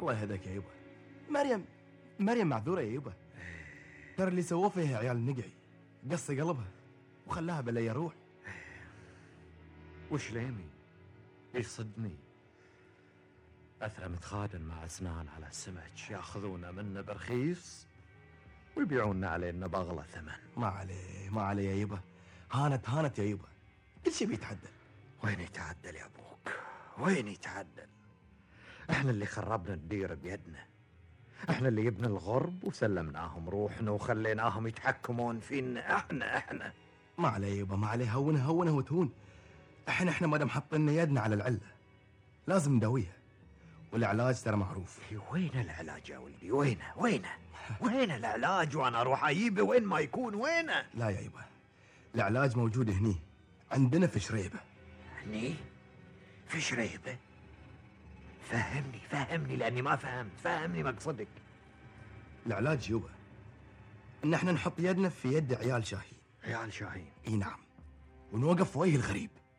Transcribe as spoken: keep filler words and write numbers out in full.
الله يهديك يا يبا. مريم مريم معذورة يا يبا. ترى اللي سووه فيها عيال النقعي، قص قلبها وخلاها بلا يروح. وش ليمي يصدني أثر متخادن مع أسنان على السمك، ياخذونا منه برخيص ويبيعونا علينا بأغلى ثمن. ما عليه ما عليه يا يبا، هانت هانت يا يبا، كل شيء بيتعدل. وين يتعدل يا أبوك؟ وين يتعدل؟ احنا اللي خربنا الدير بيدنا، احنا اللي جبنا الغرب وسلمناهم روحنا وخليناهم يتحكمون فينا. احنا احنا ما عليه يبا ما عليه، هونه هونه وتهون. احنا احنا ما دام حطينا يدنا على العله لازم نداويها، والعلاج ترى معروف. وين العلاج يا ولدي؟ وينه وينه وين العلاج؟ وانا اروح اجيبه وين ما يكون؟ وينه؟ لا يا يبا، العلاج موجود هني عندنا في شريبه. هني في شريبه؟ فهمني فهمني لاني ما فهمت، فهمني مقصدك. العلاج يبا ان احنا نحط يدنا في يد عيال شاهين. عيال شاهين؟ اي نعم، ونوقف وجه الغريب